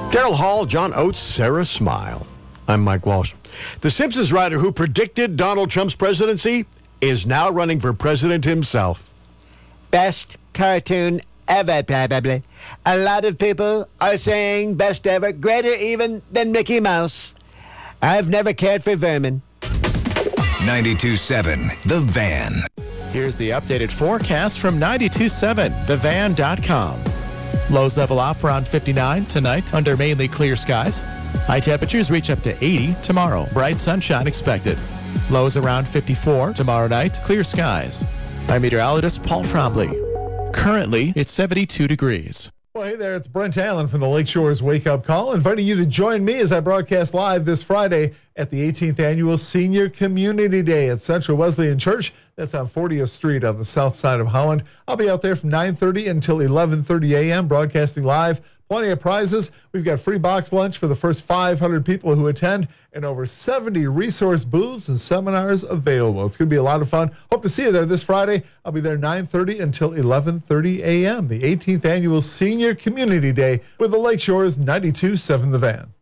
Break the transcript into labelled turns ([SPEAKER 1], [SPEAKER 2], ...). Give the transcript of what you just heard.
[SPEAKER 1] Daryl Hall, John Oates, Sarah Smile. I'm Mike Walsh. The Simpsons writer who predicted Donald Trump's presidency is now running for president himself.
[SPEAKER 2] Best cartoon ever, probably. A lot of people are saying best ever, greater even than Mickey Mouse. I've never cared for vermin.
[SPEAKER 3] 92.7 The Van.
[SPEAKER 4] Here's the updated forecast from 92.7thevan.com. Lows level off around 59 tonight under mainly clear skies. High temperatures reach up to 80 tomorrow. Bright sunshine expected. Lows around 54 tomorrow night. Clear skies. I'm meteorologist Paul Trombley. Currently, it's 72 degrees.
[SPEAKER 5] Well, hey there, it's Brent Allen from the Lakeshores Wake Up Call, inviting you to join me as I broadcast live this Friday at the 18th Annual Senior Community Day at Central Wesleyan Church. That's on 40th Street on the south side of Holland. I'll be out there from 9:30 until 11:30 a.m. broadcasting live. Plenty of prizes. We've got free box lunch for the first 500 people who attend and over 70 resource booths and seminars available. It's going to be a lot of fun. Hope to see you there this Friday. I'll be there 9:30 until 11:30 a.m. The 18th Annual Senior Community Day with the Lakeshores 92.7 The Van.